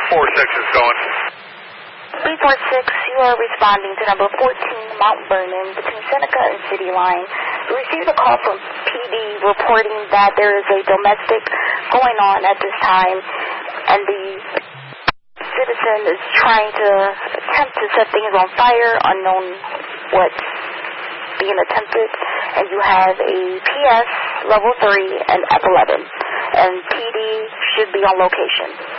346 is going. 346, you are responding to number 14 Mount Vernon between Seneca and City Line. We received a call from PD reporting that there is a domestic going on at this time, and the citizen is trying to attempt to set things on fire, unknown what's being attempted, and you have a PS level 3 and F11, and PD should be on location.